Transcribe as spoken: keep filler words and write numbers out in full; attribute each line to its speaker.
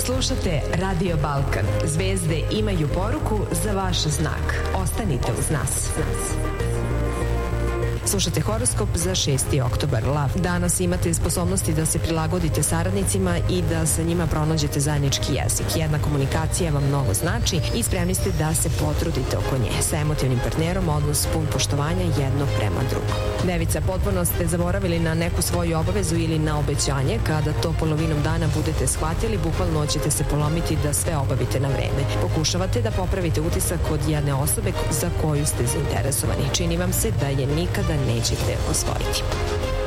Speaker 1: Slušate Radio Balkan. Zvezde imaju poruku za vaš znak. Ostanite uz nas. Slušate horoskop za šesti oktobar. Lav. Danas imate sposobnosti da se prilagodite saradnicima i da sa njima pronađete zajednički jezik. Jedna komunikacija vam mnogo znači i spremni ste da se potrudite oko nje. Sa emotivnim partnerom odnos pun poštovanja jedno prema drugom. Devica, potpuno ste zaboravili na neku svoju obavezu ili na obećanje. Kada to polovinom dana budete shvatili, bukvalno ćete se polomiti da sve obavite na vreme. Pokušavate da popravite utisak od jedne osobe za koju ste zainteresovani. Čini vam se da je nikada nećete osvojiti.